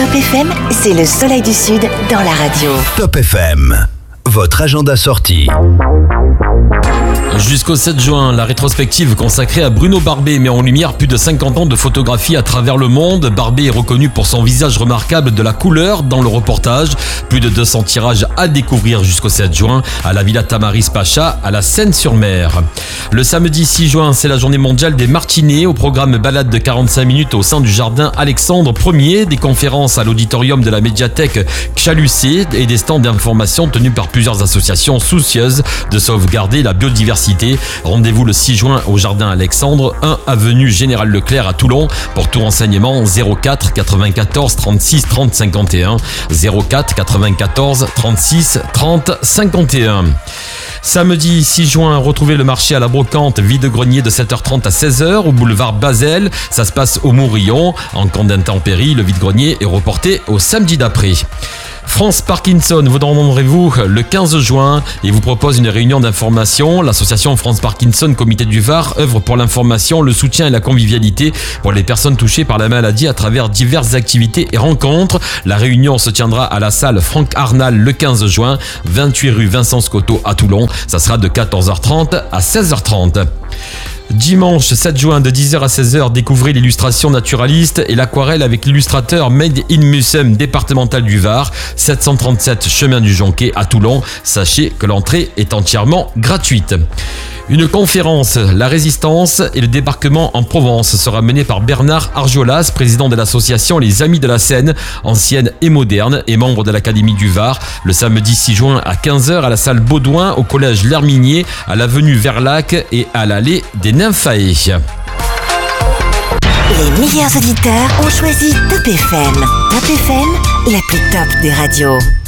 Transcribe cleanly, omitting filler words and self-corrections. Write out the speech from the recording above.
Top FM, c'est le soleil du Sud dans la radio. Top FM, votre agenda sortie. Jusqu'au 7 juin, la rétrospective consacrée à Bruno Barbet met en lumière plus de 50 ans de photographie à travers le monde. Barbet est reconnu pour son visage remarquable de la couleur dans le reportage. Plus de 200 tirages à découvrir jusqu'au 7 juin à la Villa Tamaris Pacha à la Seine-sur-Mer. Le samedi 6 juin, c'est la journée mondiale des martinets. Au programme balade de 45 minutes au sein du jardin Alexandre Ier, des conférences à l'auditorium de la médiathèque Chalucé et des stands d'information tenus par plusieurs associations soucieuses de sauvegarder la biodiversité. Rendez-vous le 6 juin au jardin Alexandre, 1 avenue Général Leclerc à Toulon. Pour tout renseignement, 04 94 36 30 51, 04 94 36 30 51. Samedi 6 juin, retrouvez le marché à la brocante vide-grenier de 7h30 à 16h au boulevard Basel. Ça se passe au Mourillon. En cas d'intempérie, le vide-grenier est reporté au samedi d'après. France Parkinson vous donne rendez-vous le 15 juin et vous propose une réunion d'information. L'association France Parkinson Comité du Var œuvre pour l'information, le soutien et la convivialité pour les personnes touchées par la maladie à travers diverses activités et rencontres. La réunion se tiendra à la salle Franck Arnal le 15 juin, 28 rue Vincent Scotto à Toulon. Ça sera de 14h30 à 16h30. Dimanche 7 juin de 10h à 16h, découvrez l'illustration naturaliste et l'aquarelle avec l'illustrateur Made in Museum départemental du Var, 737 chemin du Jonquet à Toulon. Sachez que l'entrée est entièrement gratuite. Une conférence, la résistance et le débarquement en Provence, sera menée par Bernard Argiolas, président de l'association Les Amis de la Seine, ancienne et moderne, et membre de l'Académie du Var, le samedi 6 juin à 15h à la salle Baudouin, au collège L'Herminier, à l'avenue Verlac et à l'allée des Nymphaées. Les meilleurs auditeurs ont choisi Top FM. Top FM, la plus top des radios.